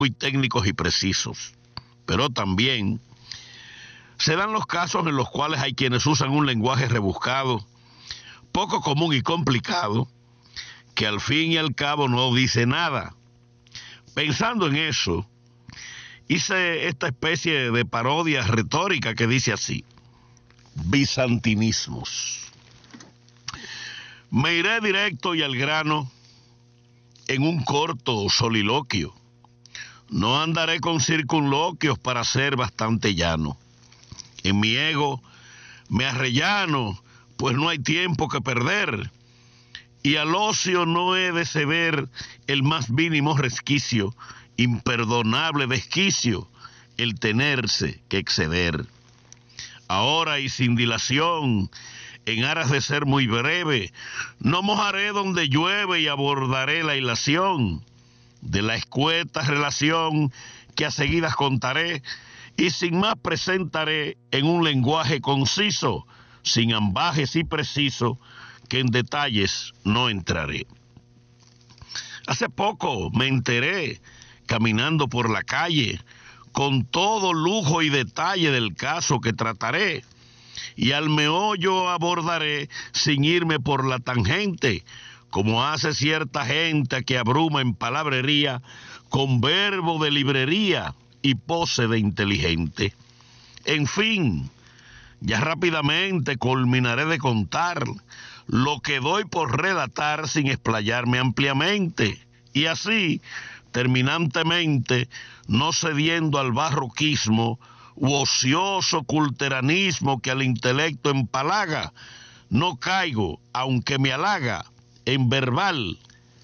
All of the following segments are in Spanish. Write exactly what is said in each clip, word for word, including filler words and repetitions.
muy técnicos y precisos. Pero también se dan los casos en los cuales hay quienes usan un lenguaje rebuscado, poco común y complicado, que al fin y al cabo no dice nada. Pensando en eso, hice esta especie de parodia retórica que dice así: bizantinismos. Me iré directo y al grano en un corto soliloquio. No andaré con circunloquios para ser bastante llano. En mi ego me arrellano, pues no hay tiempo que perder, y al ocio no he de ceder el más mínimo resquicio, imperdonable desquicio, el tenerse que exceder. Ahora y sin dilación, en aras de ser muy breve, no mojaré donde llueve y abordaré la ilación de la escueta relación que a seguidas contaré, y sin más presentaré en un lenguaje conciso, sin ambajes y preciso, que en detalles no entraré. Hace poco me enteré, caminando por la calle, con todo lujo y detalle del caso que trataré, y al meollo abordaré sin irme por la tangente, como hace cierta gente que abruma en palabrería con verbo de librería y pose de inteligente. En fin, ya rápidamente culminaré de contar lo que doy por relatar sin explayarme ampliamente, y así, terminantemente, no cediendo al barroquismo u ocioso culteranismo que al intelecto empalaga, no caigo, aunque me halaga, en verbal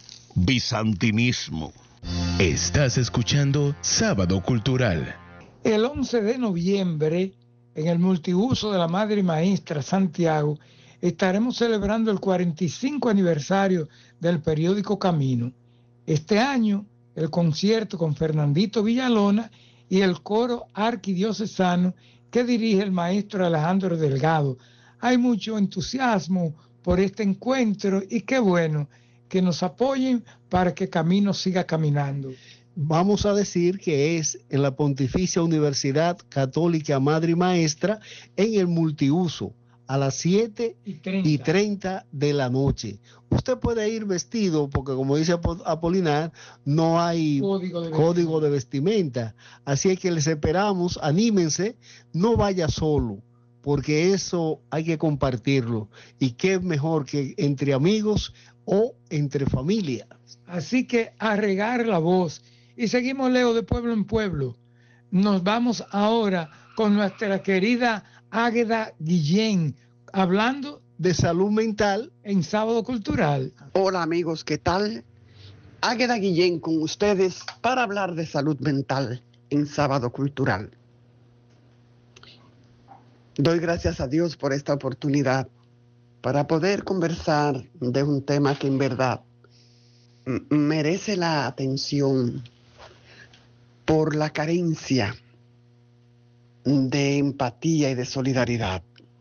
bizantinismo. Estás escuchando Sábado Cultural. El once de noviembre, en el multiuso de la Madre y Maestra Santiago, estaremos celebrando el cuarenta y cinco aniversario del periódico Camino. Este año, el concierto con Fernandito Villalona y el coro arquidiocesano que dirige el maestro Alejandro Delgado. Hay mucho entusiasmo por este encuentro y qué bueno que nos apoyen para que Camino siga caminando. Vamos a decir que es en la Pontificia Universidad Católica Madre y Maestra, en el multiuso, a las siete y treinta de la noche. Usted puede ir vestido, porque como dice Apolinar, no hay código de, código de vestimenta. Así es que les esperamos, anímense, no vaya solo, porque eso hay que compartirlo. Y qué mejor que entre amigos o entre familia. Así que a regar la voz. Y seguimos, Leo, de pueblo en pueblo. Nos vamos ahora con nuestra querida Águeda Guillén, hablando de salud mental en Sábado Cultural. Hola amigos, ¿qué tal? Águeda Guillén con ustedes para hablar de salud mental en Sábado Cultural. Doy gracias a Dios por esta oportunidad para poder conversar de un tema que en verdad merece la atención por la carencia de empatía y de solidaridad.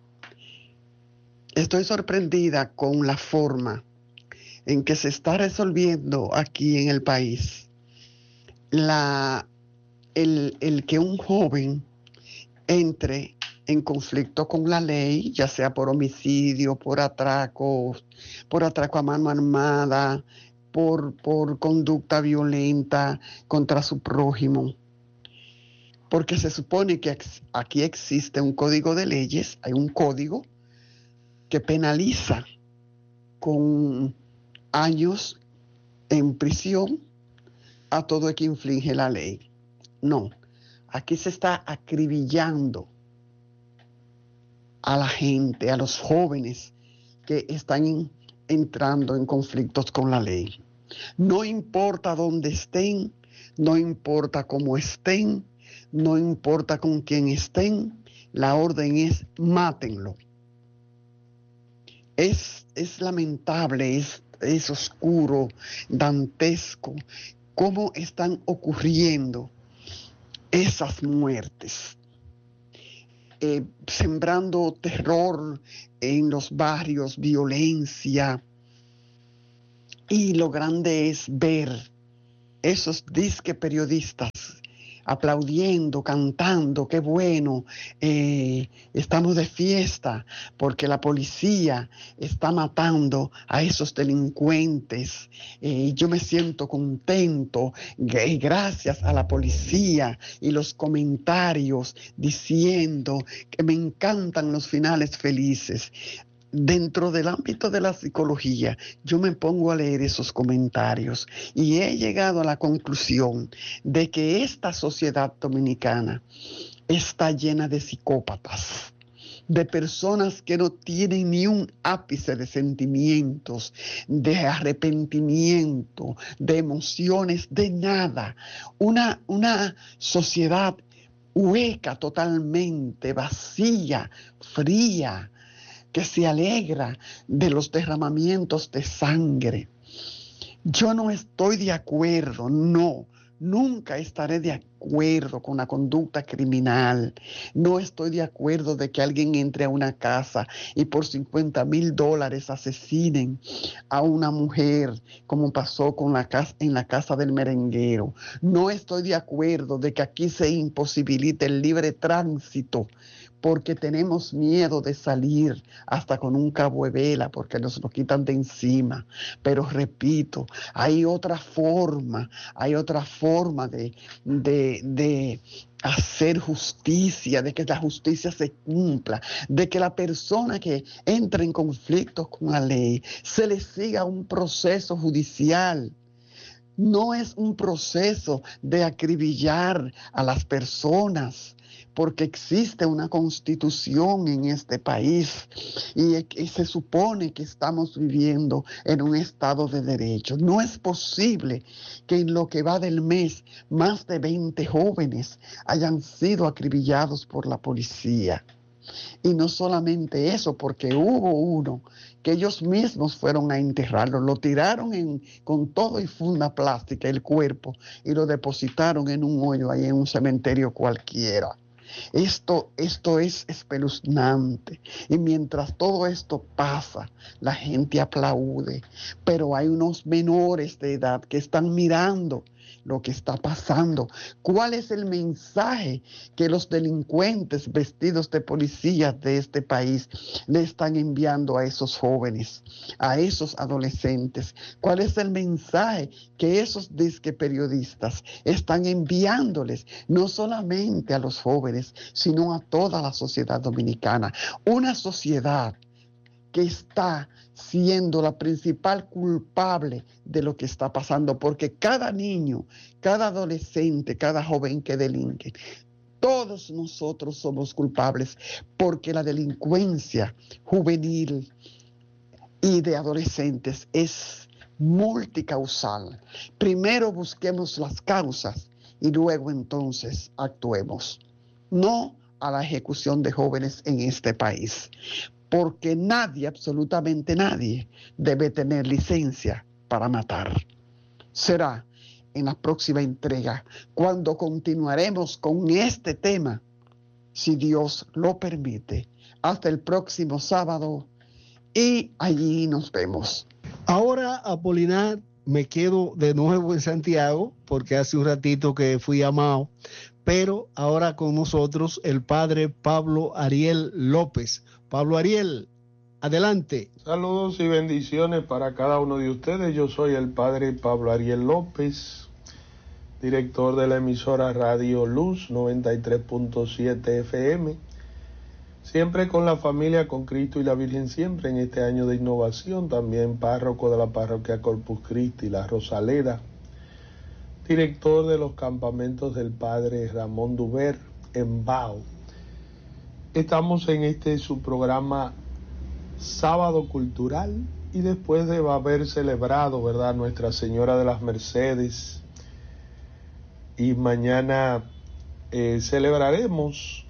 Estoy sorprendida con la forma en que se está resolviendo aquí en el país la, el, el que un joven entre en conflicto con la ley, ya sea por homicidio, por atraco, por atraco a mano armada, por, por conducta violenta contra su prójimo. Porque se supone que aquí existe un código de leyes, hay un código que penaliza con años en prisión a todo el que infringe la ley. No, aquí se está acribillando a la gente, a los jóvenes que están entrando en conflictos con la ley. No importa dónde estén, no importa cómo estén, no importa con quién estén, la orden es mátenlo. Es, es lamentable, es, es oscuro, dantesco, cómo están ocurriendo esas muertes. Eh, sembrando terror en los barrios, violencia. Y lo grande es ver esos disque periodistas aplaudiendo, cantando, qué bueno, eh, estamos de fiesta porque la policía está matando a esos delincuentes. Eh, yo me siento contento eh, gracias a la policía, y los comentarios diciendo que me encantan los finales felices. Dentro del ámbito de la psicología, yo me pongo a leer esos comentarios y he llegado a la conclusión de que esta sociedad dominicana está llena de psicópatas, de personas que no tienen ni un ápice de sentimientos, de arrepentimiento, de emociones, de nada. Una, una sociedad hueca totalmente, vacía, fría, que se alegra de los derramamientos de sangre. Yo no estoy de acuerdo, no, nunca estaré de acuerdo con la conducta criminal. No estoy de acuerdo de que alguien entre a una casa y por cincuenta mil dólares asesinen a una mujer, como pasó con la casa, en la casa del merenguero. No estoy de acuerdo de que aquí se imposibilite el libre tránsito, porque tenemos miedo de salir hasta con un cabo de vela, porque nos lo quitan de encima. Pero repito, hay otra forma, hay otra forma de, de, de hacer justicia, de que la justicia se cumpla, de que la persona que entra en conflicto con la ley se le siga un proceso judicial. No es un proceso de acribillar a las personas, porque existe una constitución en este país y, y se supone que estamos viviendo en un estado de derecho. No es posible que en lo que va del mes más de veinte jóvenes hayan sido acribillados por la policía. Y no solamente eso, porque hubo uno que ellos mismos fueron a enterrarlo, lo tiraron en, con todo y funda plástica el cuerpo y lo depositaron en un hoyo ahí en un cementerio cualquiera. Esto, esto es espeluznante, y mientras todo esto pasa, la gente aplaude, pero hay unos menores de edad que están mirando lo que está pasando. ¿Cuál es el mensaje que los delincuentes vestidos de policías de este país le están enviando a esos jóvenes, a esos adolescentes? ¿Cuál es el mensaje que esos disque periodistas están enviándoles, no solamente a los jóvenes, sino a toda la sociedad dominicana? Una sociedad que está siendo la principal culpable de lo que está pasando, porque cada niño, cada adolescente, cada joven que delinque, todos nosotros somos culpables, porque la delincuencia juvenil y de adolescentes es multicausal. Primero busquemos las causas y luego entonces actuemos. No a la ejecución de jóvenes en este país, porque nadie, absolutamente nadie, debe tener licencia para matar. Será en la próxima entrega cuando continuaremos con este tema, si Dios lo permite. Hasta el próximo sábado y allí nos vemos. Ahora, Apolinar, me quedo de nuevo en Santiago, porque hace un ratito que fui a Mao, pero ahora con nosotros el padre Pablo Ariel López. Pablo Ariel, adelante. Saludos y bendiciones para cada uno de ustedes. Yo soy el padre Pablo Ariel López, director de la emisora Radio Luz noventa y tres punto siete F M. Siempre con la familia, con Cristo y la Virgen siempre en este año de innovación. También párroco de la parroquia Corpus Christi, La Rosaleda. Director de los campamentos del padre Ramón Duver en Bao. Estamos en este su programa Sábado Cultural, y después de haber celebrado, ¿verdad?, Nuestra Señora de las Mercedes, y mañana eh, celebraremos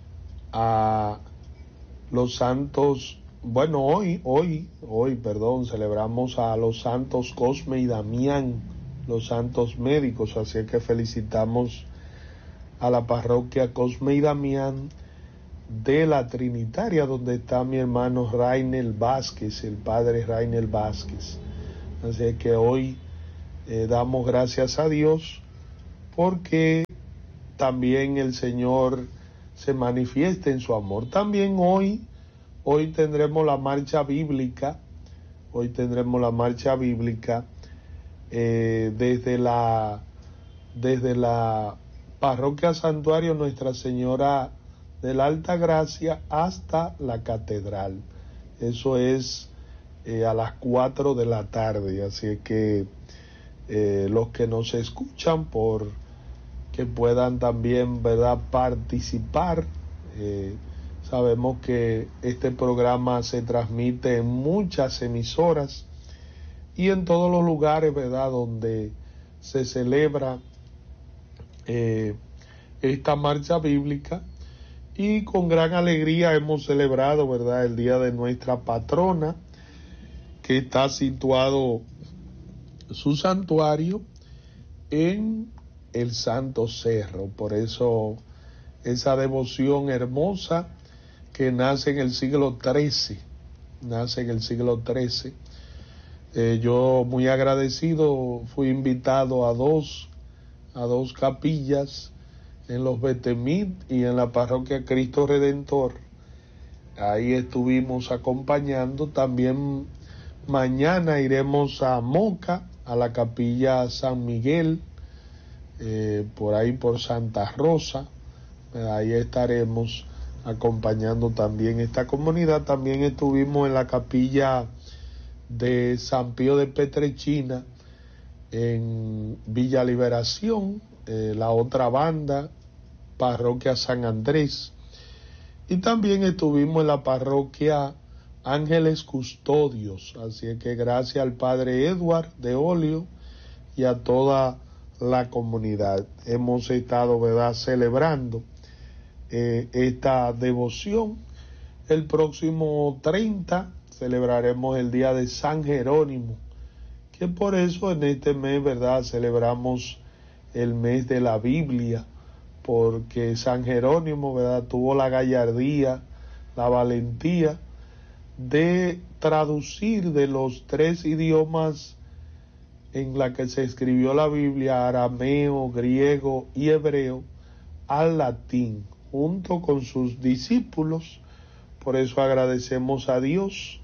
a los santos, bueno, hoy, hoy, hoy, perdón, celebramos a los santos Cosme y Damián, los santos médicos, así que felicitamos a la parroquia Cosme y Damián de la Trinitaria, donde está mi hermano Rainel Vázquez, el padre Rainel Vázquez. Así que hoy Eh, damos gracias a Dios porque también el Señor se manifiesta en su amor. También hoy, hoy tendremos la marcha bíblica, hoy tendremos la marcha bíblica eh, desde la, desde la parroquia Santuario Nuestra Señora de la Alta Gracia hasta la catedral. Eso es eh, a las cuatro de la tarde, así es que eh, los que nos escuchan por que puedan también, ¿verdad?, participar. Eh, sabemos que este programa se transmite en muchas emisoras y en todos los lugares, ¿verdad?, donde se celebra eh, esta marcha bíblica. Y con gran alegría hemos celebrado, ¿verdad?, el día de nuestra patrona, que está situado su santuario en el Santo Cerro. Por eso esa devoción hermosa que nace en el siglo trece, nace en el siglo trece. Eh, yo muy agradecido fui invitado a dos, a dos capillas en los Betemit y en la parroquia Cristo Redentor. Ahí estuvimos acompañando. También mañana iremos a Moca, a la capilla San Miguel, eh, por ahí por Santa Rosa. Ahí estaremos acompañando también esta comunidad. También estuvimos en la capilla de San Pío de Petrechina, en Villa Liberación, eh, la otra banda, parroquia San Andrés, y también estuvimos en la parroquia Ángeles Custodios. Así es que gracias al padre Edward de Olio y a toda la comunidad hemos estado, ¿verdad?, celebrando eh, esta devoción. El próximo treinta celebraremos el día de San Jerónimo, que por eso en este mes, ¿verdad?, celebramos el mes de la Biblia, porque San Jerónimo, ¿verdad?, tuvo la gallardía, la valentía de traducir de los tres idiomas en la que se escribió la Biblia, arameo, griego y hebreo, al latín, junto con sus discípulos. Por eso agradecemos a Dios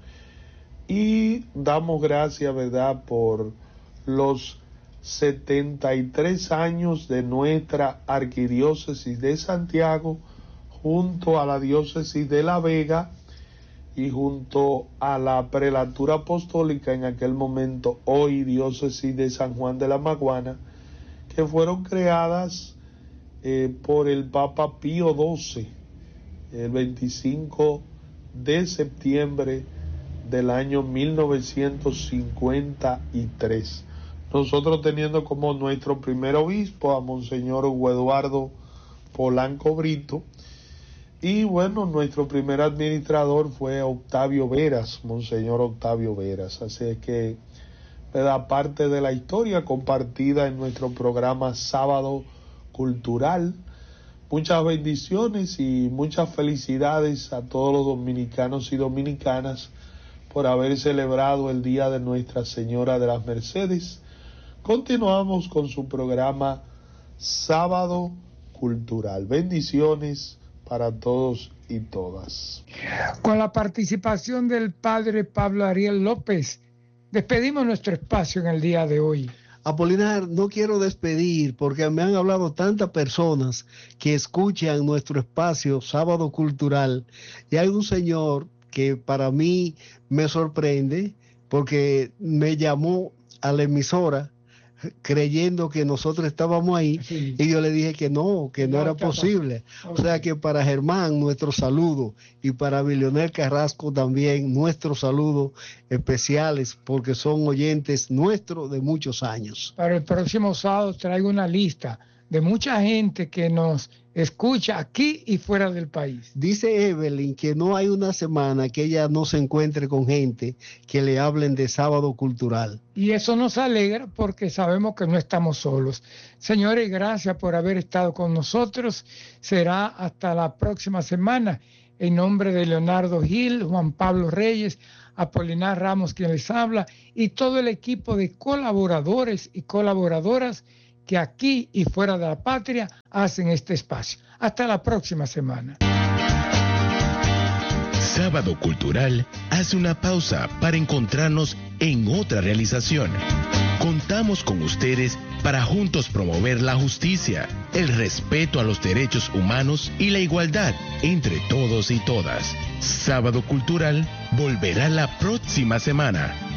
y damos gracias, ¿verdad?, por los setenta y tres años de nuestra arquidiócesis de Santiago, junto a la diócesis de La Vega y junto a la prelatura apostólica en aquel momento, hoy diócesis de San Juan de la Maguana, que fueron creadas eh, por el Papa Pío doce, el veinticinco de septiembre del año mil novecientos cincuenta y tres. Nosotros teniendo como nuestro primer obispo a Monseñor Hugo Eduardo Polanco Brito, y bueno, nuestro primer administrador fue Octavio Veras, Monseñor Octavio Veras. Así es que, ¿verdad?, parte de la historia compartida en nuestro programa Sábado Cultural. Muchas bendiciones y muchas felicidades a todos los dominicanos y dominicanas por haber celebrado el Día de Nuestra Señora de las Mercedes. Continuamos con su programa Sábado Cultural. Bendiciones para todos y todas. Con la participación del padre Pablo Ariel López, despedimos nuestro espacio en el día de hoy. Apolinar, no quiero despedir porque me han hablado tantas personas que escuchan nuestro espacio Sábado Cultural, y hay un señor que para mí me sorprende porque me llamó a la emisora creyendo que nosotros estábamos ahí, sí. Y yo le dije que no, que no, no era posible. Okay. O sea que para Germán nuestro saludo, y para Vilionel Carrasco también nuestros saludos especiales, porque son oyentes nuestros de muchos años. Para el próximo sábado traigo una lista de mucha gente que nos escucha aquí y fuera del país. Dice Evelyn que no hay una semana que ella no se encuentre con gente que le hablen de Sábado Cultural. Y eso nos alegra porque sabemos que no estamos solos. Señores, gracias por haber estado con nosotros. Será hasta la próxima semana. en nombre de Leonardo Gil, Juan Pablo Reyes, Apolinar Ramos quien les habla y todo el equipo de colaboradores y colaboradoras que aquí y fuera de la patria hacen este espacio. Hasta la próxima semana. Sábado Cultural hace una pausa para encontrarnos en otra realización. Contamos con ustedes para juntos promover la justicia, el respeto a los derechos humanos y la igualdad entre todos y todas. Sábado Cultural volverá la próxima semana.